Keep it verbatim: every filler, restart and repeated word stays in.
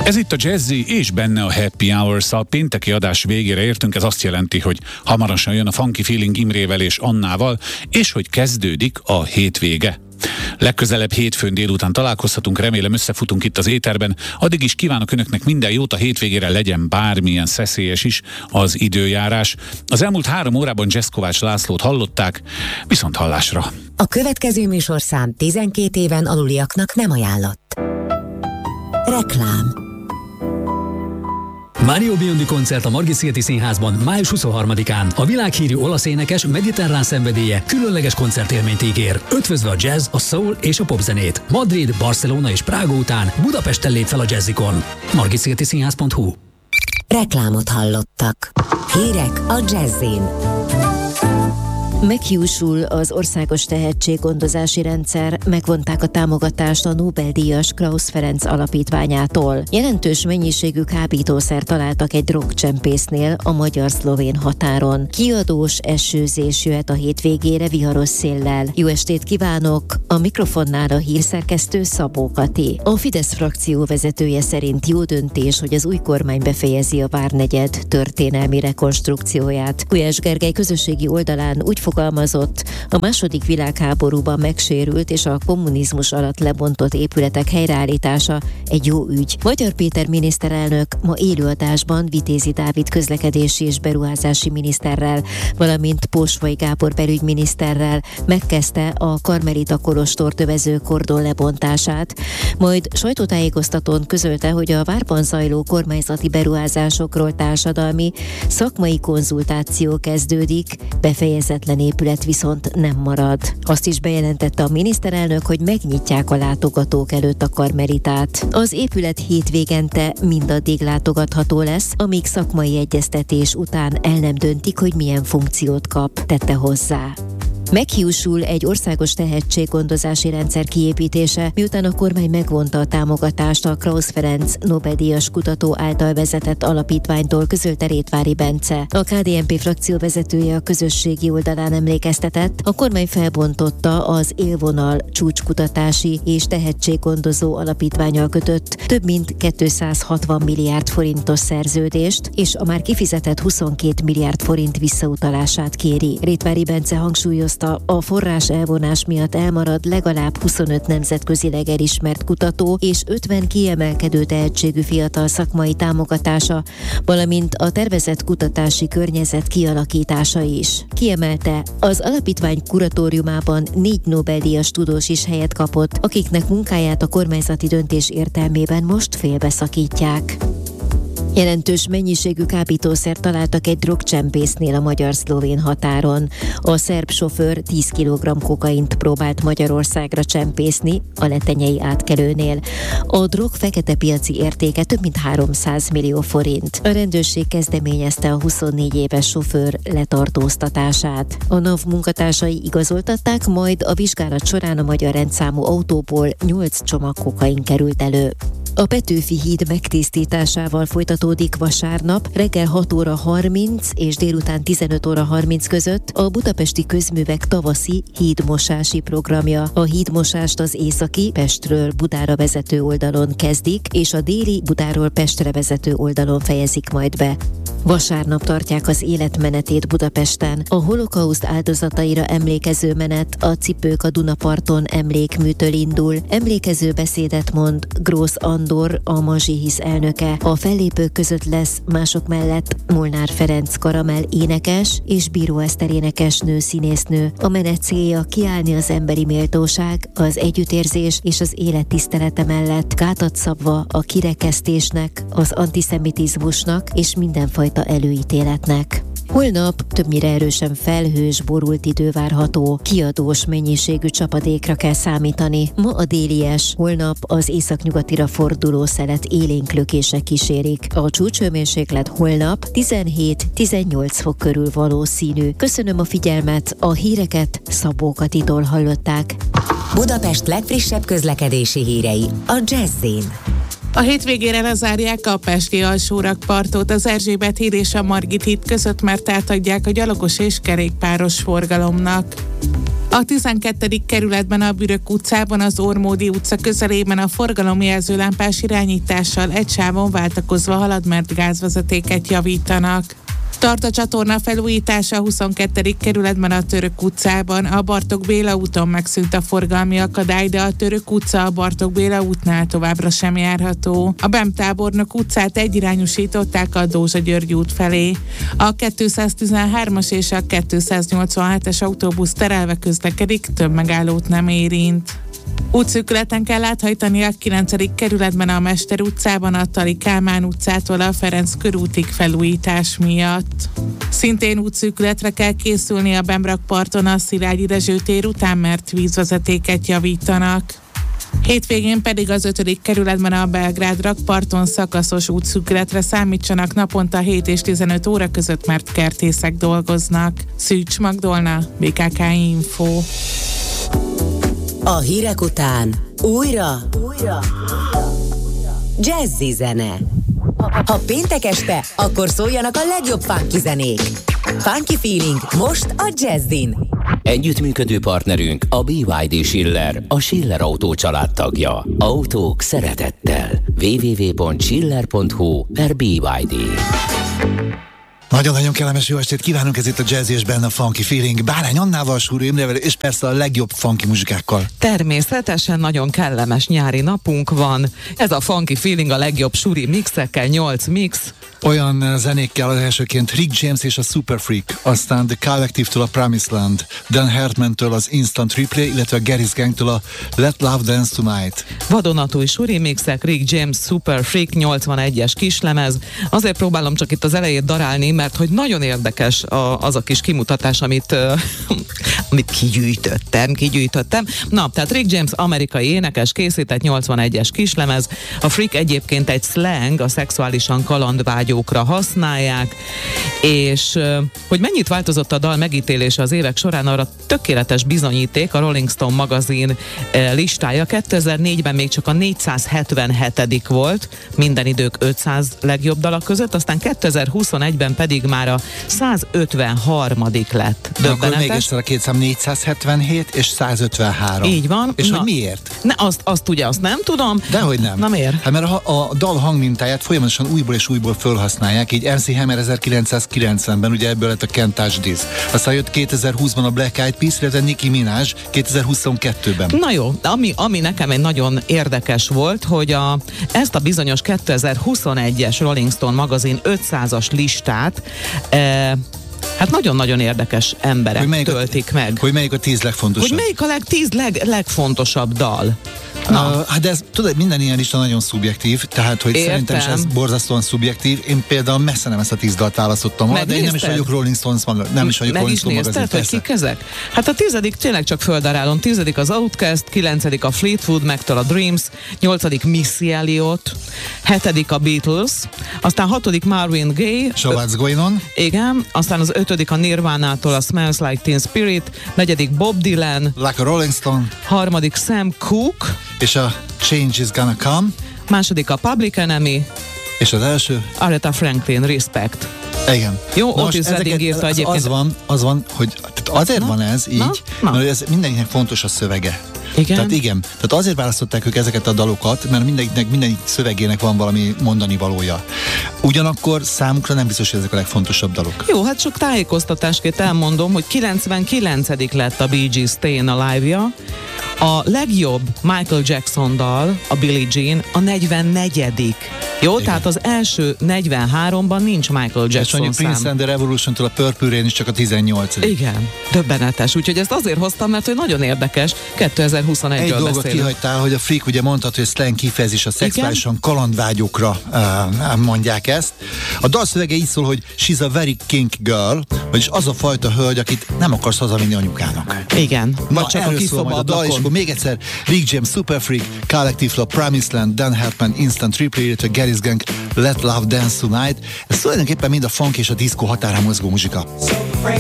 Ez itt a Jazzy, és benne a Happy Hours-szal pénteki adás végére értünk. Ez azt jelenti, hogy hamarosan jön a Funky Feeling Imrével és Annával, és hogy kezdődik a hétvége. Legközelebb hétfőn délután találkozhatunk, remélem összefutunk itt az éterben. Addig is kívánok önöknek minden jót, a hétvégére legyen bármilyen szeszélyes is az időjárás. Az elmúlt három órában Jazz Kovács Lászlót hallották, viszont hallásra. A következő műsorszám tizenkét éven aluliaknak nem ajánlott. Reklám. Mario Biondi koncert a Margit-szigeti Színházban május huszonharmadikán. A világhírű olasz énekes mediterrán szenvedélye különleges koncertélményt ígér, ötvözve a jazz, a soul és a popzenét. Madrid, Barcelona és Prága után Budapesten lép fel a Jazzikon. margit-szigeti színház pont hu. Reklámot hallottak. Hírek a Jazzin. Meghiúsul az országos tehetséggondozási rendszer, megvonták a támogatást a Nobel-díjas Krausz Ferenc alapítványától. Jelentős mennyiségű kábítószer találtak egy drogcsempésznél a magyar-szlovén határon. Kiadós esőzés jöhet a hétvégére viharos széllel. Jó estét kívánok! A mikrofonnál a hírszerkesztő Szabó Kati. A Fidesz frakció vezetője szerint jó döntés, hogy az új kormány befejezi a Várnegyed történelmi rekonstrukcióját. Gulyás Gergely közösségi oldalán úgy fogalmazott, a második világháborúban megsérült és a kommunizmus alatt lebontott épületek helyreállítása egy jó ügy. Magyar Péter miniszterelnök ma élőadásban Vitézi Dávid közlekedési és beruházási miniszterrel, valamint Pósvai Gábor belügyminiszterrel megkezdte a Karmelita kolostort övező kordon lebontását, majd sajtótájékoztatón közölte, hogy a várban zajló kormányzati beruházásokról társadalmi, szakmai konzultáció kezdődik, befejezetlen épület viszont nem marad. Azt is bejelentette a miniszterelnök, hogy megnyitják a látogatók előtt a Karmelitát. Az épület hétvégente mindaddig látogatható lesz, amíg szakmai egyeztetés után el nem döntik, hogy milyen funkciót kap, tette hozzá. Meghiúsul egy országos tehetséggondozási rendszer kiépítése, miután a kormány megvonta a támogatást a Krausz Ferenc Nobel-díjas kutató által vezetett alapítványtól, közölte Rétvári Bence. A ká dé en pé frakció vezetője a közösségi oldalán emlékeztetett, a kormány felbontotta az Élvonal csúcskutatási és tehetséggondozó alapítvánnyal kötött több mint kétszázhatvan milliárd forintos szerződést, és a már kifizetett huszonkét milliárd forint visszautalását kéri. Rétvári Bence hangsúlyozta, a forrás elvonás miatt elmarad legalább huszonöt nemzetközileg elismert kutató és ötven kiemelkedő tehetségű fiatal szakmai támogatása, valamint a tervezett kutatási környezet kialakítása is. Kiemelte, az alapítvány kuratóriumában négy Nobel-díjas tudós is helyet kapott, akiknek munkáját a kormányzati döntés értelmében most félbeszakítják. Jelentős mennyiségű kábítószert találtak egy drogcsempésznél a magyar-szlovén határon. A szerb sofőr tíz kilogramm kokaint próbált Magyarországra csempészni a letenyei átkelőnél. A drog fekete piaci értéke több mint háromszáz millió forint. A rendőrség kezdeményezte a huszonnégy éves sofőr letartóztatását. A NAV munkatársai igazoltatták, majd a vizsgálat során a magyar rendszámú autóból nyolc csomag kokain került elő. A Petőfi híd megtisztításával folytatódik vasárnap reggel hat óra harminc és délután tizenöt óra harminc között a Budapesti Közművek tavaszi hídmosási programja. A hídmosást az északi Pestről Budára vezető oldalon kezdik, és a déli Budáról Pestre vezető oldalon fejezik majd be. Vasárnap tartják az életmenetét Budapesten. A holokauszt áldozataira emlékező menet a Cipők a Dunaparton emlékműtől indul. Emlékező beszédet mond Grósz Andor, a Mazsihisz elnöke. A fellépők között lesz mások mellett Molnár Ferenc Karamell énekes és Bíró Eszter énekesnő színésznő. A menet célja kiállni az emberi méltóság, az együttérzés és az élet tisztelete mellett, gátat szabva a kirekesztésnek, az antiszemitizmusnak és mindenfajta előítéletnek. Holnap többnyire erősen felhős, borult idő várható, kiadós mennyiségű csapadékra kell számítani. Ma a délies, holnap az északnyugatira forduló szelet élénk lökések kísérik. A csúcshőmérséklet holnap tizenhét-tizennyolc fok körül valószínű. Köszönöm a figyelmet, a híreket Szabó Katitól hallották. Budapest legfrissebb közlekedési hírei a Jazzin. A hétvégére lezárják a pesti alsórakpartot az Erzsébet híd és a Margit híd között, mert átadják a gyalogos és kerékpáros forgalomnak. A A tizenkettedik kerületben a Bürök utcában az Ormódi utca közelében a forgalomjelző lámpás irányítással egy sávon váltakozva halad, mert gázvezetéket javítanak. Tart a csatorna felújítása a huszonkettő kerületben a Török utcában. A Bartók Béla úton megszűnt a forgalmi akadály, de a Török utca a Bartók Béla útnál továbbra sem járható. A Bem Tábornok utcát egyirányosították a Dózsa György út felé. A kétszáztizenhármas és a kétszáznyolcvanhetes autóbusz terelve közlekedik, több megállót nem érint. Útszűkületen kell áthajtani a kilencedik kerületben a Mester utcában a Tali Kálmán utcától a Ferenc körútig felújítás miatt. Szintén útszűkületre kell készülni a Bemrakparton a Szilágyi Dezső tér után, mert vízvezetéket javítanak. Hétvégén pedig az ötödik kerületben a Belgrád rakparton szakaszos útszűkületre számítsanak naponta hét és tizenöt óra között, mert kertészek dolgoznak. Szűcs Magdolna, bé ká ká Info. A hírek után újra, újra jazzy zene. Ha péntek este, akkor szóljanak a legjobb funky zenék. Funky Feeling most a Jazzin. Együttműködő partnerünk a bé ipszilon dé Schiller, a Schiller Autó család tagja. Autók szeretettel. double-u double-u double-u pont schiller pont hu per bé ipszilon dé. Nagyon-nagyon kellemes jó estét kívánunk, ez itt a Jazzy és benne a Funky Feeling. Bárány Annával, Súri Imrével és persze a legjobb funky muzsikákkal. Természetesen nagyon kellemes nyári napunk van. Ez a Funky Feeling a legjobb Súri mixekkel, nyolc mix. Olyan zenékkel az elsőként Rick James és a Super Freak, aztán The Collective-től a Promised Land, Dan Hartman-től az Instant Replay, illetve a Garry's Gang-től a Let Love Dance Tonight. Vadonatúj Súri mixek, Rick James, Super Freak, nyolcvanegyes kislemez. Azért próbálom csak itt az elejét darálni, mert hogy nagyon érdekes a, az a kis kimutatás, amit, uh, amit kigyűjtöttem, kigyűjtöttem. Na, tehát Rick James amerikai énekes készített nyolcvanegyes kislemez. A Freak egyébként egy slang, a szexuálisan kalandvágyókra használják, és uh, hogy mennyit változott a dal megítélése az évek során, arra tökéletes bizonyíték a Rolling Stone magazin uh, listája. kétezer-négyben még csak a négyszázhetvenhetedik volt minden idők ötszáz legjobb dalak között, aztán kétezer-huszonegyben pedig már a százötvenharmadik lett. Döbbenetes. Akkor még egyszer a két szám négyszázhetvenhét és százötvenhárom. Így van. És na, hogy miért? Ne, azt, azt ugye azt nem tudom. Dehogy nem. Na miért? Hát mert a, a dal hangmintáját folyamatosan újból és újból fölhasználják, így em cé Hammer ezerkilencszázkilencvenben, ugye ebből lett a Can't Touch This. Aztán jött kétezer-húszban a Black Eyed Peas, illetve Nicki Minaj kétezer-huszonkettőben. Na jó, ami, ami nekem egy nagyon érdekes volt, hogy a, ezt a bizonyos kétezer-huszonegyes Rolling Stone magazin ötszázas listát e, hát nagyon-nagyon érdekes emberek töltik a, meg. Hogy melyik a tíz legfontosabb? Hogy melyik a leg, tíz leg, legfontosabb dal? Na. Uh, hát de ez, tudod, minden ilyen lista nagyon szubjektív, tehát hogy Értem. Szerintem is ez borzasztóan szubjektív. Én például messze nem ezt a tíz dalt választottam volna, de én nem is vagyok Rolling Stones maga, nem is vagyok meg Rolling is Stone magazin. Meg is nézted, hogy kik ezek? Hát a tizedik tényleg csak földarálom. Tizedik az Outkast, kilencedik a Fleetwood Mac-től a Dreams, nyolcadik Missy Elliott, hetedik a Beatles, aztán hatodik Marvin Gaye. So what's going on? Igen, aztán az ötödik a Nirvánától a Smells Like Teen Spirit, negyedik Bob Dylan, Like a Rolling Stone, harmadik Sam Cooke, és a Change is Gonna Come, második a Public Enemy, és az első Aretha Franklin, Respect. Igen. Jó, Otis Redding írta az, egyébként. Az van, az van, hogy azért na, van ez így, na, na. mert ez mindenkinek fontos a szövege. Igen? Tehát igen. Tehát azért választották ők ezeket a dalokat, mert mindegyiknek, mindegyik szövegének van valami mondani valója. Ugyanakkor számukra nem biztos, hogy ezek a legfontosabb dalok. Jó, hát csak tájékoztatásként elmondom, hogy kilencvenkilencedik lett a Bee Gees Stayin' Alive-ja, a legjobb Michael Jackson dal, a Billie Jean, a negyvennegyedik Jó, igen. Tehát az első negyvenháromban nincs Michael Jackson és mondjuk szám. Prince and the Revolution-től a Purple Rain is csak a tizennyolcadik Igen, döbbenetes. Úgyhogy ezt azért hoztam, mert hogy nagyon érdekes, kétezer-huszonegyről Egy dolgot beszélünk. kihagytál, hogy a Freak ugye mondtad, hogy slang kifejezés a szexuálisan kalandvágyokra uh, mondják ezt. A dal szövege így szól, hogy she's a very kink girl, vagyis az a fajta hölgy, akit nem akarsz hazavinni anyukának. Igen, vagy Na, csak a kiszobadakon. Még egyszer, Rick James, Super Freak, Collective, Promised Land, Dan Hartman, Instant Replay, illetve Garry's Gang, Let Love Dance Tonight. Ez tulajdonképpen mind a funk és a diszkó határán mozgó muzsika.